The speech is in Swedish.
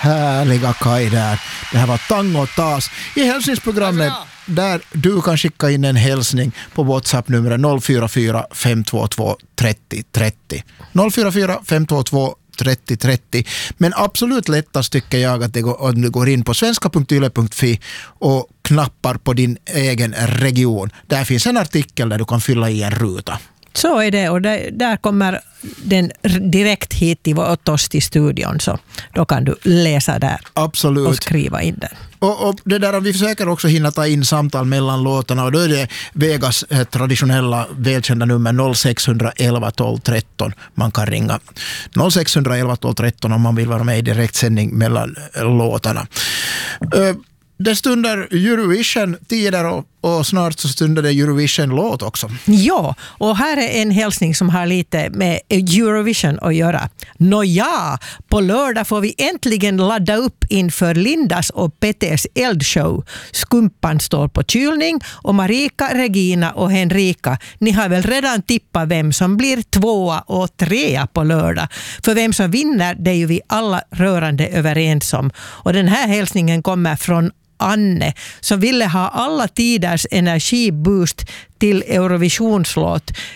härliga Kaj där. Det här var Tango Tas i hälsningsprogrammet där du kan skicka in en hälsning på WhatsApp-numret 044 522 30 30. 044 522 30 30. Men absolut lättast tycker jag att du går in på svenska.yle.fi och knappar på din egen region. Där finns en artikel där du kan fylla i en ruta. Så är det, och där kommer den direkt hit åt oss till studion, så då kan du läsa där. Absolut. Och skriva in den. Och det där, vi försöker också hinna ta in samtal mellan låtarna, och då är det Vegas traditionella välkända nummer 0611 12 13. Man kan ringa 0611 12 13 om man vill vara med i direktsändning mellan låtarna. Det stunder Eurovision-tider och snart så stunder det Eurovision-låt också. Ja, och här är en hälsning som har lite med Eurovision att göra. Nåja, på lördag får vi äntligen ladda upp inför Lindas och Petters eldshow. Skumpan står på kylning och Marika, Regina och Henrika, ni har väl redan tippat vem som blir 2 och 3 på lördag. För vem som vinner, det är ju vi alla rörande överens om. Och den här hälsningen kommer från Anne som ville ha alla tiders energiboost till Eurovisionslåt